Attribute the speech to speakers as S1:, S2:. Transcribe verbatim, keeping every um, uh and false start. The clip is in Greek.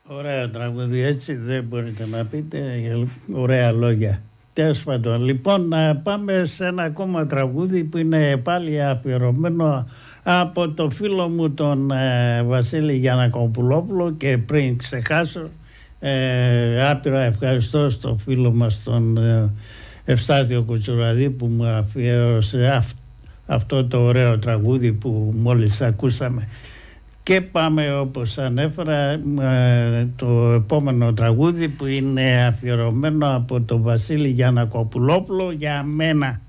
S1: Ωραία τραγούδι, έτσι δεν μπορείτε να πείτε, ωραία λόγια. Τέλος πάντων, λοιπόν, να πάμε σε ένα ακόμα τραγούδι που είναι πάλι αφιερωμένο από το φίλο μου τον ε, Βασίλη Γιαννακοπουλόπουλο, και πριν ξεχάσω, ε, άπειρα ευχαριστώ στο φίλο μας τον ε, Ευστάθιο Κουτσουραδί που μου αφιέρωσε αυ, αυτό το ωραίο τραγούδι που μόλις ακούσαμε. Και πάμε, όπως ανέφερα, το επόμενο τραγούδι που είναι αφιερωμένο από τον Βασίλη Γιαννακοπουλόπουλο για μένα.